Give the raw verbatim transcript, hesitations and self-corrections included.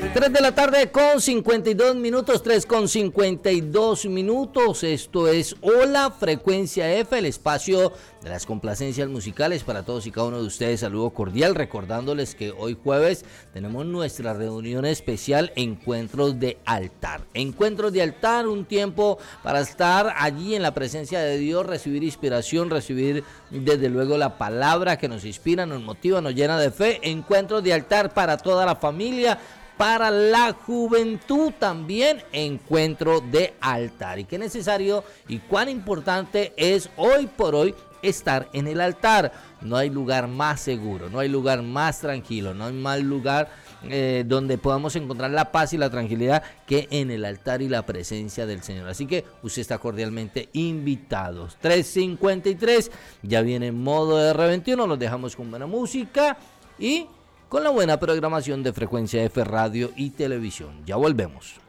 tres de la tarde con cincuenta y dos minutos, tres con cincuenta y dos minutos. Esto es Hola Frecuencia F, el espacio de las complacencias musicales para todos y cada uno de ustedes. Saludo cordial, recordándoles que hoy jueves tenemos nuestra reunión especial Encuentros de Altar. Encuentros de Altar, un tiempo para estar allí en la presencia de Dios, recibir inspiración, recibir desde luego la palabra que nos inspira, nos motiva, nos llena de fe. Encuentros de Altar para toda la familia, para la juventud también, encuentro de altar. Y qué necesario y cuán importante es hoy por hoy estar en el altar. No hay lugar más seguro, no hay lugar más tranquilo, no hay más lugar eh, donde podamos encontrar la paz y la tranquilidad que en el altar y la presencia del Señor. Así que usted está cordialmente invitado. tres cincuenta y tres, ya viene en modo de R veintiuno, los dejamos con buena música y con la buena programación de Frecuencia F Radio y Televisión. Ya volvemos.